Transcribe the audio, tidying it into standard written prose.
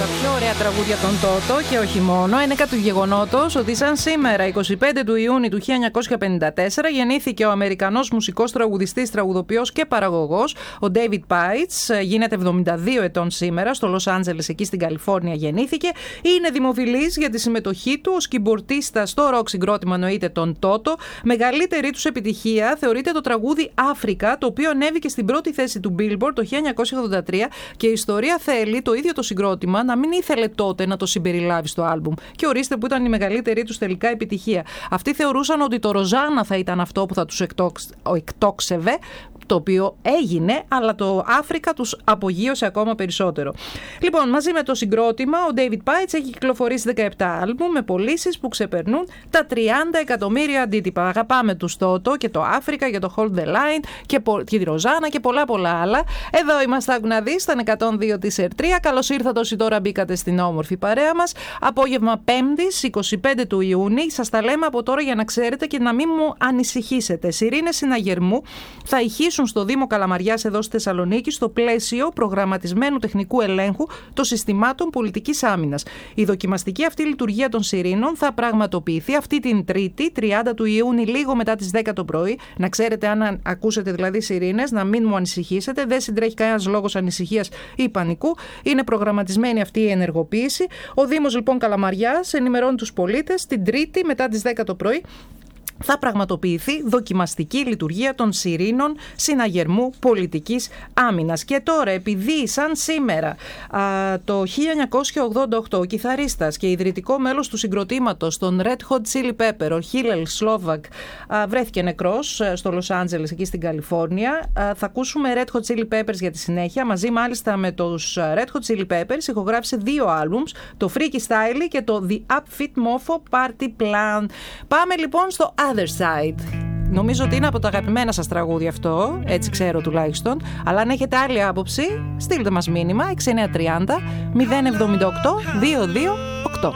τα πιο ωραία τραγούδια των Τότο και όχι μόνο. Είναι κάτι του γεγονότος ότι σαν σήμερα, 25 του Ιούνιου του 1954, γεννήθηκε ο Αμερικανός μουσικός, τραγουδιστής, τραγουδοποιός και παραγωγός, ο David Paitz. Γίνεται 72 ετών σήμερα, στο Λος Άντζελες, εκεί στην Καλιφόρνια γεννήθηκε. Είναι δημοφιλής για τη συμμετοχή του ως κυμπορτίστα στο ροκ συγκρότημα, εννοείται, των Τότο. Μεγαλύτερη τους επιτυχία θεωρείται το τραγούδι Africa, το οποίο ανέβηκε στην πρώτη θέση του Billboard το 1983 και η ιστορία θέλει το ίδιο το συγκρότημα να μην ήθελε τότε να το συμπεριλάβει στο άλμπουμ. Και ορίστε που ήταν η μεγαλύτερη τους τελικά επιτυχία. Αυτοί θεωρούσαν ότι το Ροζάνα θα ήταν αυτό που θα τους εκτόξευε, το οποίο έγινε, αλλά το Αφρικα τους απογείωσε ακόμα περισσότερο. Λοιπόν, μαζί με το συγκρότημα, ο David Paitz έχει κυκλοφορήσει 17 άλμπουμ με πωλήσεις που ξεπερνούν τα 30 εκατομμύρια αντίτυπα. Αγαπάμε τους Τότο και το Αφρικα και το Hold the Line και τη Ροζάνα και πολλά άλλα. Εδώ είμαστε, άκου να δεις, στα 102 της ΕΡΤΡΙΑ. Καλώς ήρθατε όσοι τώρα μπήκατε στην όμορφη παρέα μας. Απόγευμα 5ης, 25 του Ιούνιου. Σας τα λέμε από τώρα για να ξέρετε και να μην μου ανησυχήσετε. Σιρήνες συναγερμού θα ηχήσουν στο Δήμο Καλαμαριάς εδώ στη Θεσσαλονίκη στο πλαίσιο προγραμματισμένου τεχνικού ελέγχου των συστημάτων πολιτικής άμυνας. Η δοκιμαστική αυτή λειτουργία των σιρήνων θα πραγματοποιηθεί αυτή την Τρίτη, 30 του Ιούνιου, λίγο μετά τις 10 το πρωί. Να ξέρετε, αν ακούσετε δηλαδή σιρήνες, να μην μου ανησυχήσετε. Δεν συντρέχει κανένας λόγος ανησυχίας ή πανικού. Είναι προγραμματισμένη αυτή η ενεργοποίηση. Ο Δήμος λοιπόν Καλαμαριάς ενημερώνει τους πολίτες την Τρίτη μετά τις 10 το πρωί. Θα πραγματοποιηθεί δοκιμαστική λειτουργία των σιρήνων συναγερμού πολιτικής άμυνας. Και τώρα, επειδή σαν σήμερα το 1988 ο κιθαρίστας και ιδρυτικό μέλος του συγκροτήματος των Red Hot Chili Pepper, ο Hillel Slovak, βρέθηκε νεκρός στο Λος Άντζελες, εκεί στην Καλιφόρνια, θα ακούσουμε Red Hot Chili Peppers για τη συνέχεια. Μαζί μάλιστα με τους Red Hot Chili Peppers ηχογράφησε 2 άλμπουμς, το Freaky Style και το The Upfit Mofo Party Plan. Πάμε λοιπόν στο Other Side. Νομίζω ότι είναι από τα αγαπημένα σας τραγούδια αυτό, έτσι ξέρω τουλάχιστον. Αλλά αν έχετε άλλη άποψη, στείλτε μας μήνυμα 6930 078 228.